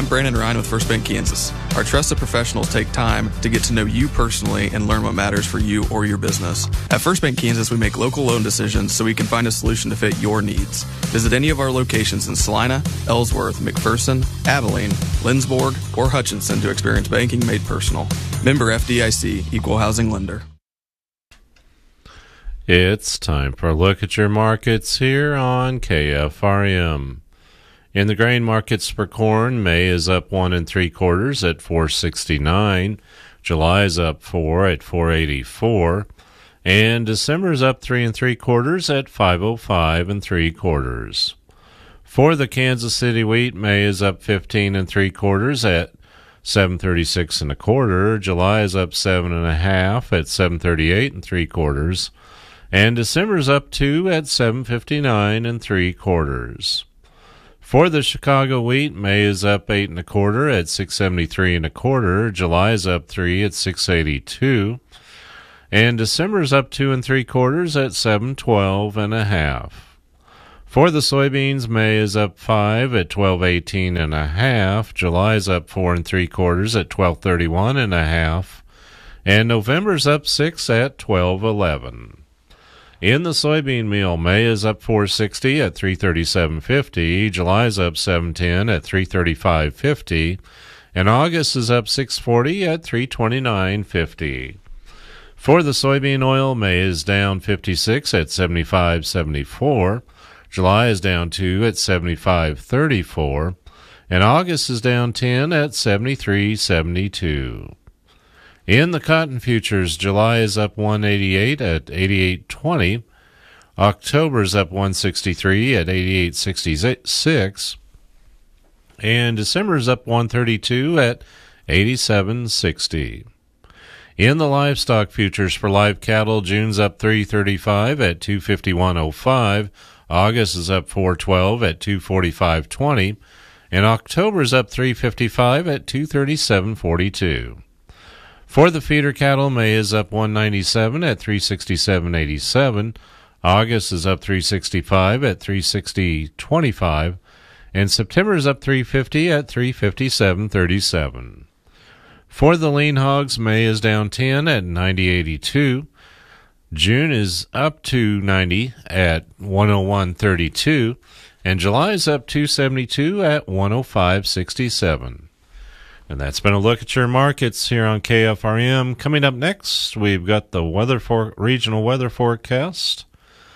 I'm Brandon Ryan with First Bank Kansas. Our trusted professionals take time to get to know you personally and learn what matters for you or your business. At First Bank Kansas, we make local loan decisions so we can find a solution to fit your needs. Visit any of our locations in Salina, Ellsworth, McPherson, Abilene, Lindsborg, or Hutchinson to experience banking made personal. Member FDIC, Equal Housing Lender. It's time for a look at your markets here on KFRM. In the grain markets for corn, May is up 1 3/4 at $4.69. July is up 4 at $4.84. And December is up 3 3/4 at $5.05 3/4. For the Kansas City wheat, May is up 15 3/4 at $7.36 1/4. July is up 7 1/2 at $7.38 3/4. And December is up 2 at $7.59 3/4. For the Chicago wheat, May is up 8 1/4 at $6.73 1/4. July is up 3 at $6.82. And December is up 2 3/4 at $7.12 1/2. For the soybeans, May is up 5 at $12.18 1/2. July is up 4 3/4 at $12.31 1/2. And November is up 6 at $12.11. In the soybean meal, May is up 4.60 at $337.50. July is up 7.10 at $335.50. And August is up 6.40 at $329.50. For the soybean oil, May is down 56 at $75.74. July is down 2 at $75.34. And August is down 10 at $73.72. In the cotton futures, July is up 188 at 88.20. October is up 163 at 88.66. And December is up 132 at 87.60. In the livestock futures for live cattle, June's up 335 at 251.05. August is up 412 at 245.20. And October is up 355 at 237.42. For the feeder cattle, May is up 197 at 367.87. August is up 365 at 360.25. And September is up 350 at 357.37. For the lean hogs, May is down 10 at 90.82. June is up 290 at 101.32. And July is up 272 at 105.67. And that's been a look at your markets here on KFRM. Coming up next, we've got the regional weather forecast.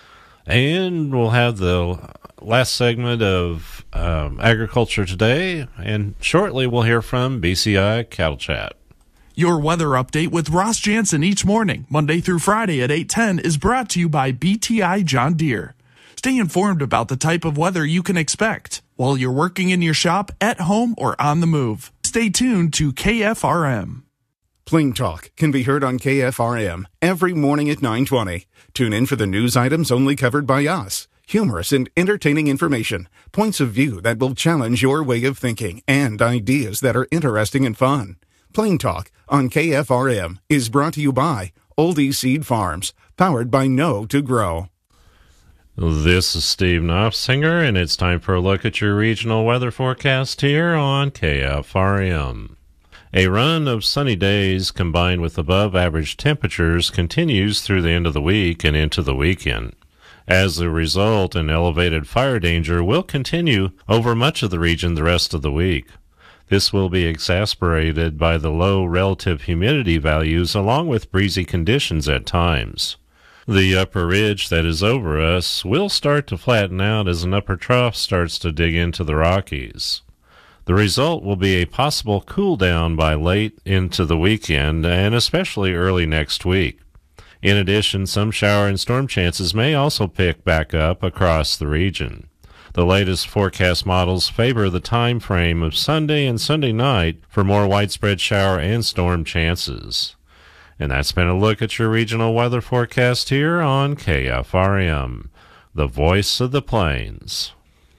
And we'll have the last segment of Agriculture Today. And shortly, we'll hear from BCI Cattle Chat. Your weather update with Ross Jansen each morning, Monday through Friday at 8:10, is brought to you by BTI John Deere. Stay informed about the type of weather you can expect while you're working in your shop, at home, or on the move. Stay tuned to KFRM. Plain Talk can be heard on KFRM every morning at 9:20. Tune in for the news items only covered by us. Humorous and entertaining information, points of view that will challenge your way of thinking, and ideas that are interesting and fun. Plain Talk on KFRM is brought to you by Oldie Seed Farms, powered by Know to Grow. This is Steve Knopfsinger, and it's time for a look at your regional weather forecast here on KFRM. A run of sunny days combined with above-average temperatures continues through the end of the week and into the weekend. As a result, an elevated fire danger will continue over much of the region the rest of the week. This will be exacerbated by the low relative humidity values along with breezy conditions at times. The upper ridge that is over us will start to flatten out as an upper trough starts to dig into the Rockies. The result will be a possible cool down by late into the weekend and especially early next week. In addition, some shower and storm chances may also pick back up across the region. The latest forecast models favor the time frame of Sunday and Sunday night for more widespread shower and storm chances. And that's been a look at your regional weather forecast here on KFRM, the voice of the plains.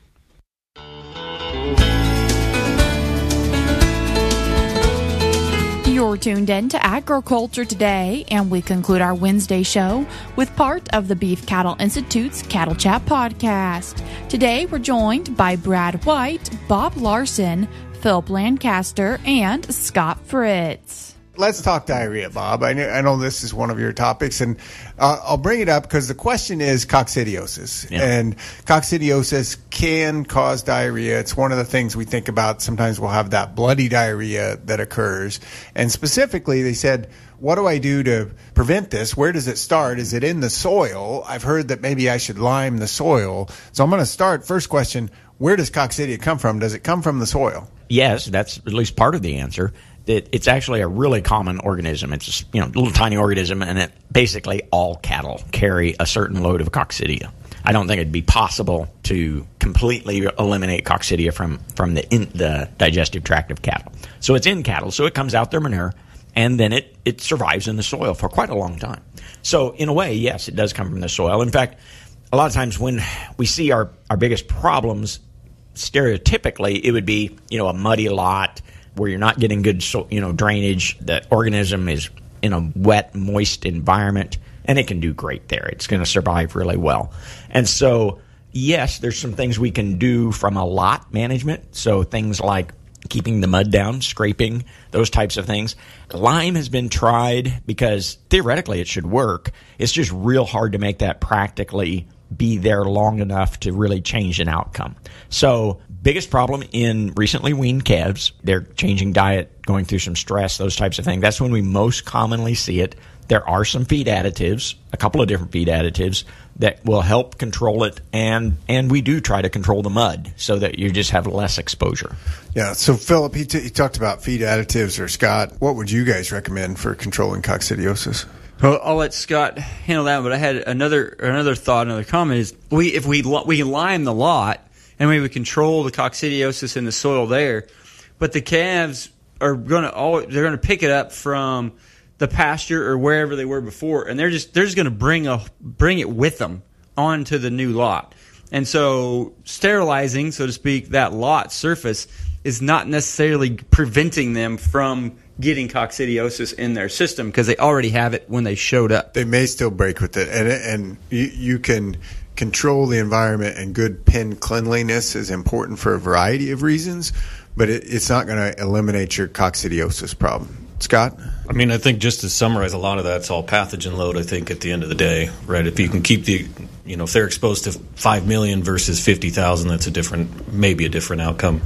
You're tuned in to Agriculture Today, and we conclude our Wednesday show with part of the Beef Cattle Institute's Cattle Chat podcast. Today, we're joined by Brad White, Bob Larson, Philip Lancaster, and Scott Fritz. Let's talk diarrhea, Bob. I know this is one of your topics, and I'll bring it up because the question is coccidiosis. Yeah. And coccidiosis can cause diarrhea. It's one of the things we think about. Sometimes we'll have that bloody diarrhea that occurs. And specifically, they said, what do I do to prevent this? Where does it start? Is it in the soil? I've heard that maybe I should lime the soil. So I'm going to start. First question, where does coccidia come from? Does it come from the soil? Yes, that's at least part of the answer. It's actually a really common organism. It's a little tiny organism, and basically all cattle carry a certain load of coccidia. I don't think it'd be possible to completely eliminate coccidia from the digestive tract of cattle. So it's in cattle, so it comes out their manure, and then it survives in the soil for quite a long time. So in a way, yes, it does come from the soil. In fact, a lot of times when we see our biggest problems, stereotypically, it would be a muddy lot, where you're not getting good, drainage. The organism is in a wet, moist environment, and it can do great there. It's going to survive really well. And so, yes, there's some things we can do from a lot management. So things like keeping the mud down, scraping, those types of things. Lime has been tried because theoretically it should work. It's just real hard to make that practically be there long enough to really change an outcome. So biggest problem in recently weaned calves, they're changing diet, going through some stress, those types of things. That's when we most commonly see it. There are some feed additives, a couple of different feed additives that will help control it, and we do try to control the mud so that you just have less exposure. Yeah, so Philip, he talked about feed additives, or Scott, what would you guys recommend for controlling coccidiosis? Well, I'll let Scott handle that, but I had another thought, another comment is if we lime the lot and we would control the coccidiosis in the soil there, but the calves are going to pick it up from the pasture or wherever they were before, and they're just going to bring it with them onto the new lot. And so sterilizing, so to speak, that lot surface is not necessarily preventing them from getting coccidiosis in their system because they already have it when they showed up. They may still break with it, and you can control the environment, and good pen cleanliness is important for a variety of reasons, but it's not going to eliminate your coccidiosis problem. Scott? I mean, I think just to summarize, a lot of that's all pathogen load, I think, at the end of the day, right? If you can keep if they're exposed to 5 million versus 50,000, that's maybe a different outcome.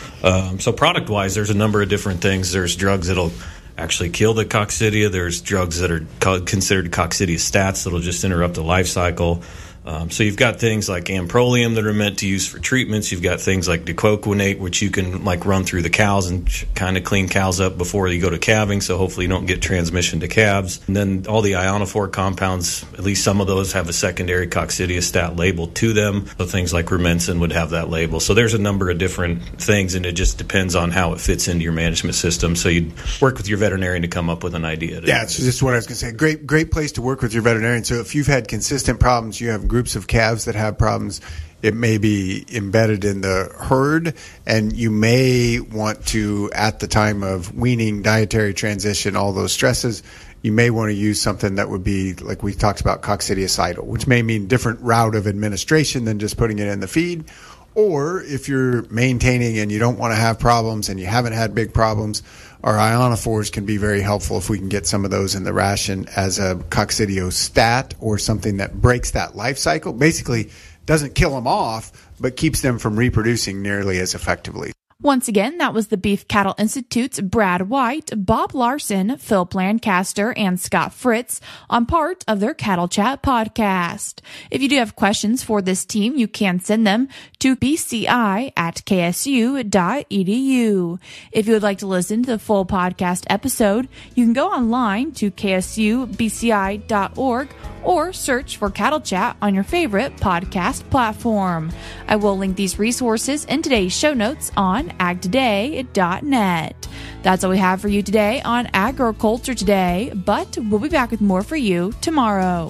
So product-wise, there's a number of different things. There's drugs that'll actually kill the coccidia. There's drugs that are considered coccidiostats that'll just interrupt the life cycle. So you've got things like amprolium that are meant to use for treatments. You've got things like diclofenac, which you can run through the cows and kind of clean cows up before you go to calving, so hopefully you don't get transmission to calves. And then all the ionophore compounds, at least some of those have a secondary coccidiostat label to them. So things like rumensin would have that label. So there's a number of different things, and it just depends on how it fits into your management system. So you'd work with your veterinarian to come up with an idea. Yeah, it's just what I was going to say. Great place to work with your veterinarian. So if you've had consistent problems, you have groups of calves that have problems, it may be embedded in the herd, and you may want to, at the time of weaning, dietary transition, all those stresses, you may want to use something that would be, like we talked about, coccidiocidal, which may mean different route of administration than just putting it in the feed. Or if you're maintaining and you don't want to have problems and you haven't had big problems, our ionophores can be very helpful if we can get some of those in the ration as a coccidiostat or something that breaks that life cycle. Basically, doesn't kill them off, but keeps them from reproducing nearly as effectively. Once again, that was the Beef Cattle Institute's Brad White, Bob Larson, Philip Lancaster, and Scott Fritz on part of their Cattle Chat podcast. If you do have questions for this team, you can send them to bci@ksu.edu. If you would like to listen to the full podcast episode, you can go online to ksubci.org or search for Cattle Chat on your favorite podcast platform. I will link these resources in today's show notes on agtoday.net. That's all we have for you today on Agriculture Today, but we'll be back with more for you tomorrow.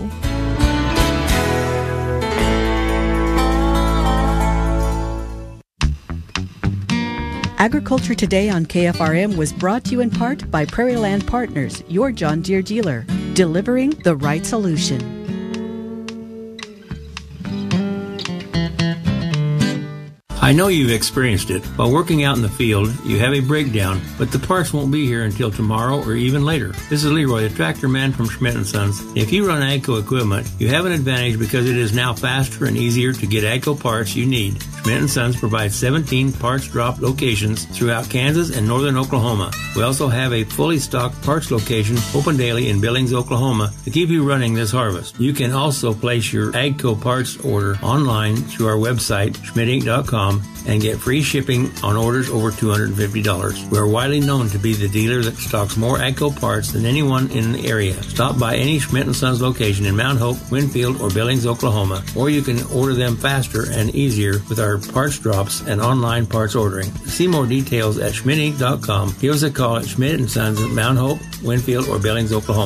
Agriculture Today on KFRM was brought to you in part by Prairie Land Partners, your John Deere dealer, delivering the right solution. I know you've experienced it. While working out in the field, you have a breakdown, but the parts won't be here until tomorrow or even later. This is Leroy, the tractor man from Schmidt & Sons. If you run AGCO equipment, you have an advantage because it is now faster and easier to get AGCO parts you need. Schmidt & Sons provides 17 parts drop locations throughout Kansas and northern Oklahoma. We also have a fully stocked parts location open daily in Billings, Oklahoma to keep you running this harvest. You can also place your AGCO parts order online through our website, schmidtinc.com, and get free shipping on orders over $250. We are widely known to be the dealer that stocks more AGCO parts than anyone in the area. Stop by any Schmidt & Sons location in Mount Hope, Winfield, or Billings, Oklahoma, or you can order them faster and easier with our parts drops and online parts ordering. See more details at schmidtinc.com. Give us a call at Schmidt & Sons at Mount Hope, Winfield, or Billings, Oklahoma.